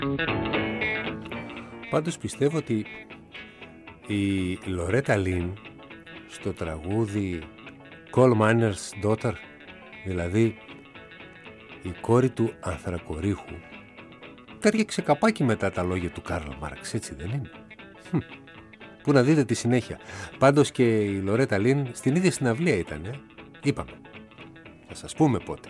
Πάντως πιστεύω ότι η Λορέτα Λίν στο τραγούδι Coal Miner's Daughter, δηλαδή η κόρη του ανθρακορίχου, τέριαξε καπάκι μετά τα λόγια του Κάρλ Μάρξ, έτσι δεν είναι? Πού να δείτε τη συνέχεια. Πάντως και η Λορέτα Λίν στην ίδια συναυλία ήτανε. Είπαμε, θα σας πούμε πότε.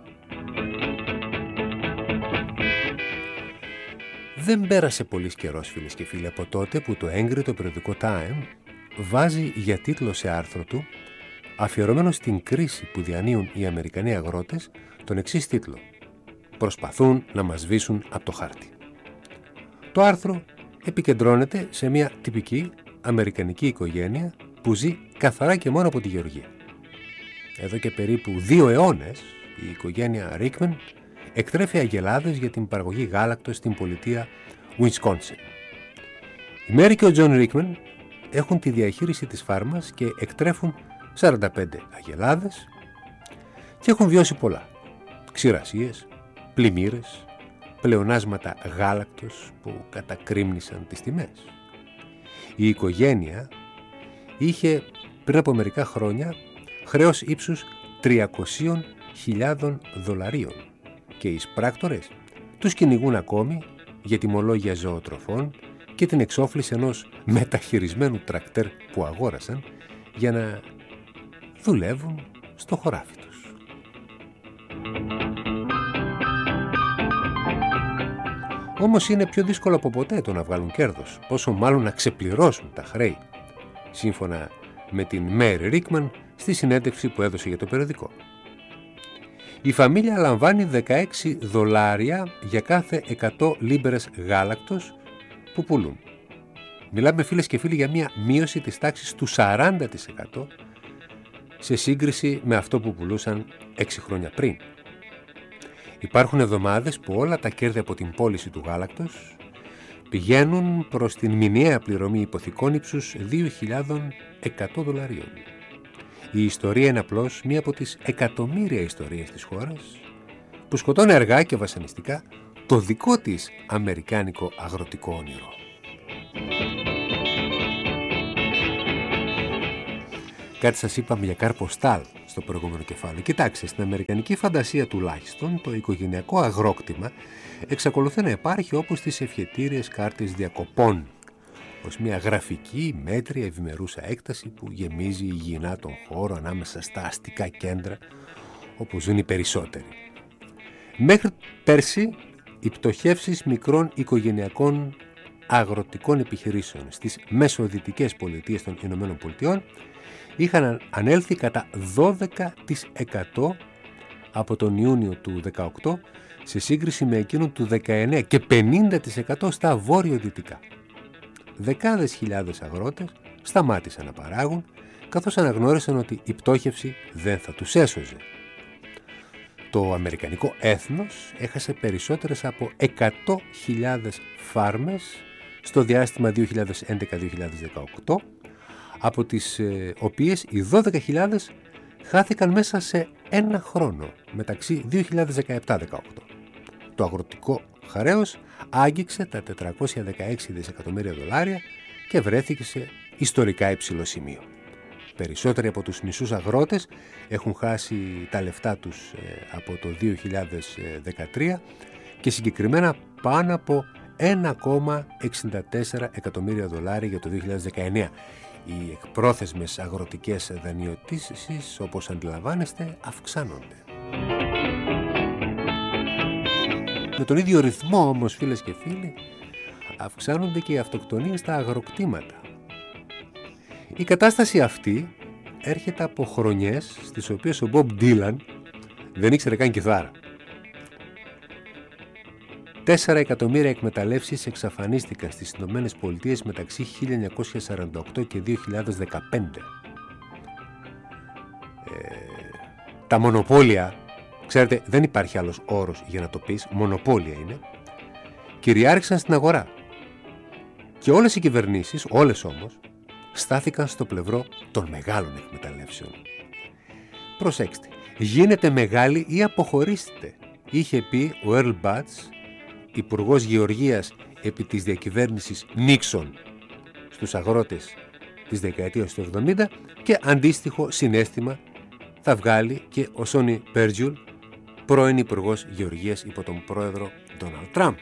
Δεν πέρασε πολύς καιρός, φίλες και φίλοι, από τότε που το έγκριτο περιοδικό Time βάζει για τίτλο σε άρθρο του, αφιερωμένο στην κρίση που διανύουν οι Αμερικανοί αγρότες, τον εξής τίτλο: «Προσπαθούν να μας σβήσουν από το χάρτη». Το άρθρο επικεντρώνεται σε μια τυπική αμερικανική οικογένεια που ζει καθαρά και μόνο από τη γεωργία. Εδώ και περίπου 2 αιώνες η οικογένεια Ρίκμεν εκτρέφει αγελάδες για την παραγωγή γάλακτος στην πολιτεία Wisconsin. Η Μέρι και ο Τζον Ρίκμεν έχουν τη διαχείριση της φάρμας και εκτρέφουν 45 αγελάδες και έχουν βιώσει πολλά. Ξηρασίες, πλημμύρες, πλεονάσματα γάλακτος που κατακρύμνησαν τις τιμές. Η οικογένεια είχε πριν από μερικά χρόνια χρέος ύψους $300.000 και οι εισπράκτορες τους κυνηγούν ακόμη για τιμολόγια ζωοτροφών και την εξόφληση ενός μεταχειρισμένου τρακτέρ που αγόρασαν για να δουλεύουν στο χωράφι τους. Όμως είναι πιο δύσκολο από ποτέ το να βγάλουν κέρδος, πόσο μάλλον να ξεπληρώσουν τα χρέη, σύμφωνα με την Μέρι Ρίκμαν στη συνέντευξη που έδωσε για το περιοδικό. Η φαμίλια λαμβάνει $16 για κάθε 100 λίμπερες γάλακτος που πουλούν. Μιλάμε, φίλες και φίλοι, για μια μείωση της τάξης του 40% σε σύγκριση με αυτό που πουλούσαν 6 χρόνια πριν. Υπάρχουν εβδομάδες που όλα τα κέρδη από την πώληση του γάλακτος πηγαίνουν προς την μηνιαία πληρωμή υποθηκών ύψους $2.100. Η ιστορία είναι απλώς μία από τις εκατομμύρια ιστορίες της χώρας που σκοτώνει αργά και βασανιστικά το δικό της αμερικάνικο αγροτικό όνειρο. Κάτι σας είπαμε για καρποστάλ στο προηγούμενο κεφάλαιο. Κοιτάξτε, στην αμερικανική φαντασία τουλάχιστον, το οικογενειακό αγρόκτημα εξακολουθεί να υπάρχει όπως στις ευχετήριες κάρτες διακοπών, ως μια γραφική, μέτρια, ευημερούσα έκταση που γεμίζει υγιεινά τον χώρο ανάμεσα στα αστικά κέντρα όπου ζουν οι περισσότεροι. Μέχρι πέρσι, οι πτωχεύσεις μικρών οικογενειακών αγροτικών επιχειρήσεων στις μεσοδυτικές πολιτείες των Ηνωμένων Πολιτειών είχαν ανέλθει κατά 12% από τον Ιούνιο του 2018 σε σύγκριση με εκείνον του 19% και 50% στα βόρειο-δυτικά. Δεκάδες χιλιάδες αγρότες σταμάτησαν να παράγουν, καθώς αναγνώρισαν ότι η πτώχευση δεν θα τους έσωζε. Το αμερικανικό έθνος έχασε περισσότερες από 100.000 φάρμες στο διάστημα 2011-2018, από τις οποίες οι 12.000 χάθηκαν μέσα σε ένα χρόνο, μεταξύ 2017-2018. Το αγροτικό χρέος άγγιξε τα $416 δισεκατομμύρια και βρέθηκε σε ιστορικά υψηλό σημείο. Περισσότεροι από τους μισούς αγρότες έχουν χάσει τα λεφτά τους από το 2013 και συγκεκριμένα πάνω από $1,64 εκατομμύρια για το 2019. Οι εκπρόθεσμες αγροτικές δανειοδοτήσεις, όπως αντιλαμβάνεστε, αυξάνονται. Με τον ίδιο ρυθμό όμως, φίλες και φίλοι, αυξάνονται και οι αυτοκτονίες στα αγροκτήματα. Η κατάσταση αυτή έρχεται από χρονιές στις οποίες ο Μπομπ Ντίλαν δεν ήξερε καν κιθάρα. 4 εκατομμύρια εκμεταλλεύσεις εξαφανίστηκαν στις Ηνωμένες Πολιτείες μεταξύ 1948 και 2015. Τα μονοπόλια, ξέρετε, δεν υπάρχει άλλος όρος για να το πεις, μονοπόλια είναι, κυριάρχησαν στην αγορά. Και όλες οι κυβερνήσεις, όλες όμως, στάθηκαν στο πλευρό των μεγάλων εκμεταλλεύσεων. Προσέξτε, γίνετε μεγάλοι ή αποχωρήστε, είχε πει ο Earl Butz υπουργός Γεωργίας επί της διακυβέρνησης Νίξον στους αγρότες της δεκαετίας του 70 και αντίστοιχο συναίσθημα θα βγάλει και ο Σόνι Πέρτζιουλ, πρώην υπουργός Γεωργίας υπό τον πρόεδρο Ντόναλντ Τραμπ.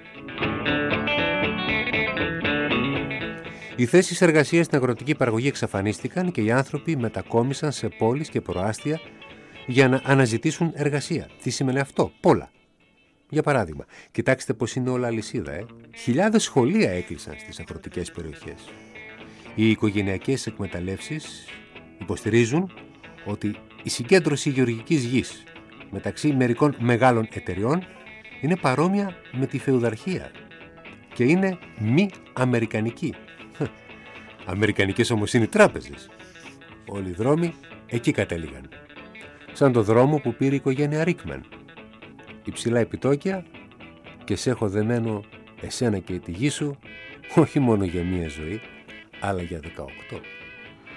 Οι θέσεις εργασίας στην αγροτική παραγωγή εξαφανίστηκαν και οι άνθρωποι μετακόμισαν σε πόλεις και προάστια για να αναζητήσουν εργασία. Τι σημαίνει αυτό? Πολλά. Για παράδειγμα, κοιτάξτε πως είναι όλα αλυσίδα. Χιλιάδες σχολεία έκλεισαν στις αγροτικές περιοχές. Οι οικογενειακές εκμεταλλεύσεις υποστηρίζουν ότι η συγκέντρωση γεωργικής γης μεταξύ μερικών μεγάλων εταιριών είναι παρόμοια με τη φεουδαρχία και είναι μη αμερικανική. Αμερικανικές όμως είναι οι τράπεζες. Όλοι οι δρόμοι εκεί κατέληγαν. Σαν το δρόμο που πήρε η οικογένεια Ρίκμαν. Υψηλά επιτόκια και σε έχω δεμένο εσένα και τη γη σου όχι μόνο για μία ζωή, αλλά για 18.